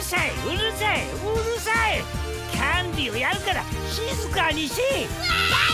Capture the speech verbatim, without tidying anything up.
さいうるさいうるさい。キャンディーをやるから静かにし。 わ